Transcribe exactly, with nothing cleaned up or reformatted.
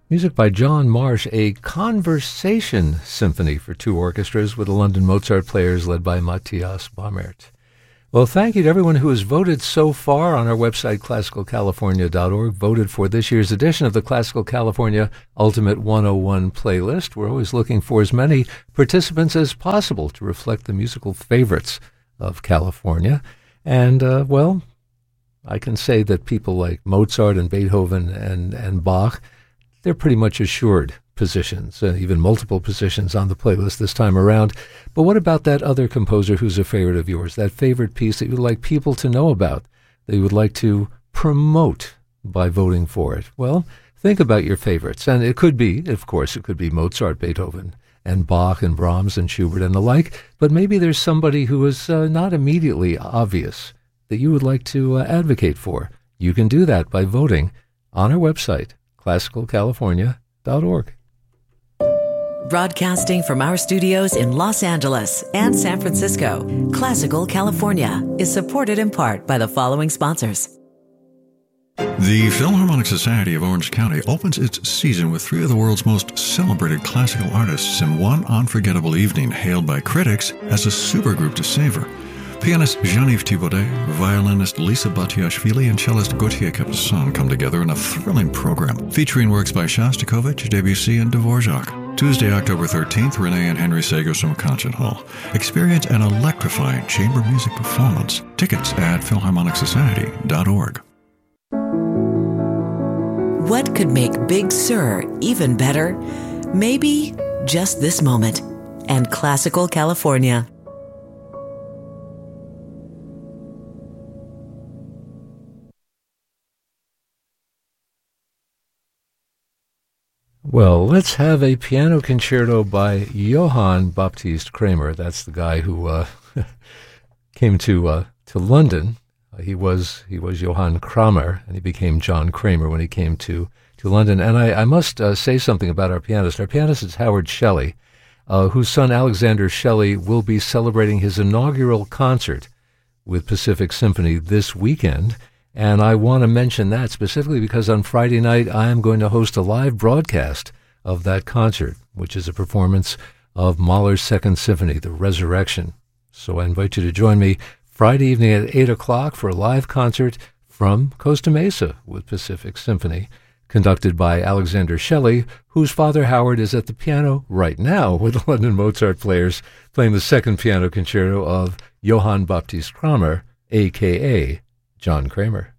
Music by John Marsh, a conversation symphony for two orchestras with the London Mozart Players led by Matthias Baumert. Well, thank you to everyone who has voted so far on our website, classical california dot org, voted for this year's edition of the Classical California Ultimate one oh one playlist. We're always looking for as many participants as possible to reflect the musical favorites of California. And, uh, well, I can say that people like Mozart and Beethoven and, and Bach, they're pretty much assured positions, uh, even multiple positions on the playlist this time around. But what about that other composer who's a favorite of yours, that favorite piece that you would like people to know about, that you would like to promote by voting for it? Well, think about your favorites. And it could be, of course, it could be Mozart, Beethoven, and Bach, and Brahms, and Schubert, and the like. But maybe there's somebody who is uh, not immediately obvious that you would like to uh, advocate for. You can do that by voting on our website, classical california dot org. Broadcasting from our studios in Los Angeles and San Francisco, Classical California is supported in part by the following sponsors. The Philharmonic Society of Orange County opens its season with three of the world's most celebrated classical artists in one unforgettable evening, hailed by critics as a supergroup to savor. Pianist Jean-Yves Thibaudet, violinist Lisa Batiashvili, and cellist Gauthier Capuçon come together in a thrilling program featuring works by Shostakovich, Debussy, and Dvorak. Tuesday, October thirteenth, Renee and Henry Sagerstrom Concert Hall. Experience an electrifying chamber music performance. Tickets at philharmonic society dot org. What could make Big Sur even better? Maybe just this moment. And Classical California. Well, let's have a piano concerto by Johann Baptist Kramer. That's the guy who uh, came to uh, to London. Uh, he was he was Johann Kramer, and he became John Kramer when he came to, to London. And I, I must uh, say something about our pianist. Our pianist is Howard Shelley, uh, whose son Alexander Shelley will be celebrating his inaugural concert with Pacific Symphony this weekend. And I want to mention that specifically because on Friday night I am going to host a live broadcast of that concert, which is a performance of Mahler's Second Symphony, The Resurrection. So I invite you to join me Friday evening at eight o'clock for a live concert from Costa Mesa with Pacific Symphony, conducted by Alexander Shelley, whose father Howard is at the piano right now with the London Mozart Players, playing the second piano concerto of Johann Baptist Kramer, a k a. John Kramer.